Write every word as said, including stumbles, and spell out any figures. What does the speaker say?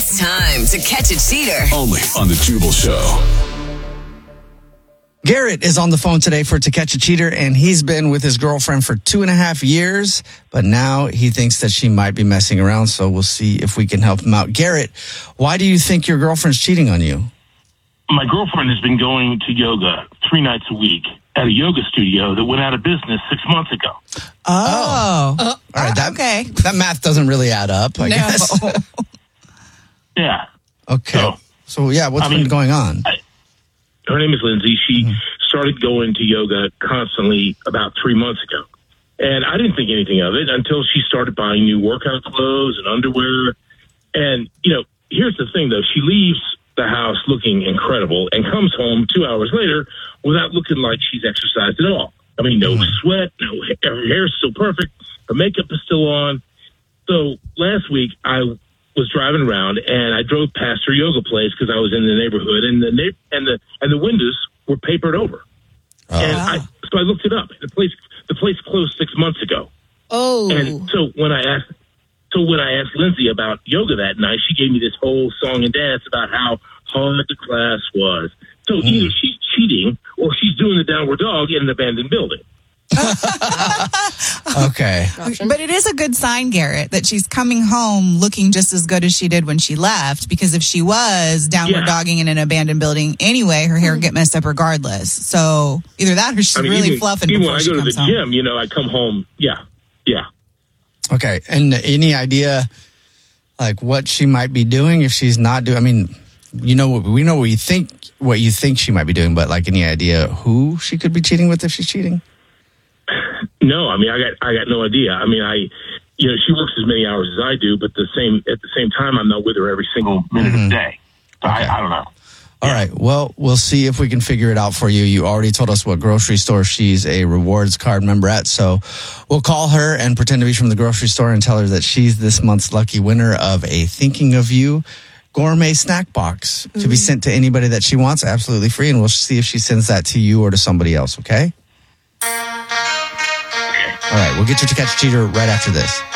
It's time to catch a cheater. Only on the Jubal Show. Garrett is on the phone today for To Catch a Cheater, and he's been with his girlfriend for two and a half years, but now he thinks that she might be messing around, so we'll see if we can help him out. Garrett, why do you think your girlfriend's cheating on you? My girlfriend has been going to yoga three nights a week at a yoga studio that went out of business six months ago. Oh. Uh, All right, that, okay. that math doesn't really add up, I No. guess. Yeah. Okay. So, So, yeah, what's I been mean, going on? I, her name is Lindsay. She mm-hmm. started going to yoga constantly about three months ago. And I didn't think anything of it until she started buying new workout clothes and underwear. And, you know, here's the thing, though. She leaves the house looking incredible and comes home two hours later without looking like she's exercised at all. I mean, no mm-hmm. sweat, no, her hair's still perfect, her makeup is still on. So last week, I was driving around and I drove past her yoga place because I was in the neighborhood, and the na- and the and the windows were papered over. Oh. And I, so I looked it up. The place the place closed six months ago. Oh, and so when I asked, so when I asked Lindsay about yoga that night, she gave me this whole song and dance about how hard the class was. So mm. either she's cheating or she's doing the downward dog in an abandoned building. Okay. But it is a good sign, Garrett, that she's coming home looking just as good as she did when she left, because if she was downward yeah. dogging in an abandoned building anyway, her hair would get messed up regardless. So either that or she's I mean, really even, fluffing even before when I she go to comes the home. gym, you know, I come home, yeah, yeah. Okay, and any idea, like, what she might be doing if she's not doing, I mean, you know, we know what you think, what you think she might be doing, but, like, any idea who she could be cheating with if she's cheating? No, I mean, I got, I got no idea. I mean, I, you know, she works as many hours as I do, but the same at the same time, I'm not with her every single minute mm-hmm. of the day. So okay. I, I don't know. All yeah. right. Well, we'll see if we can figure it out for you. You already told us what grocery store she's a rewards card member at, so we'll call her and pretend to be from the grocery store and tell her that she's this month's lucky winner of a Thinking of You gourmet snack box mm-hmm. to be sent to anybody that she wants, absolutely free, and we'll see if she sends that to you or to somebody else. Okay. All right, we'll get you To Catch a Cheater right after this.